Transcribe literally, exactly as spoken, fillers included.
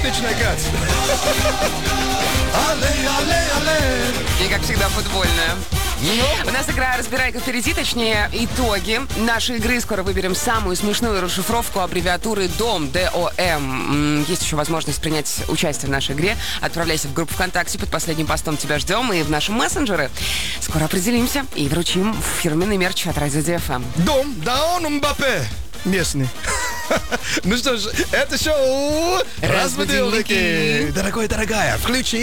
отличная, Кать. Але, але, але. И, как всегда, футбольная. У нас игра «Разбирайка» впереди, точнее, итоги нашей игры. Скоро выберем самую смешную расшифровку аббревиатуры ДОМ, Д О М. Есть еще возможность принять участие в нашей игре. Отправляйся в группу ВКонтакте, под последним постом тебя ждем, и в наши мессенджеры. Скоро определимся и вручим фирменный мерч от Радио Ди Эф Эм. Дом, да он Мбаппе. Местный. Ну что ж, это шоу «Раз будильники». Дорогой, дорогая, включи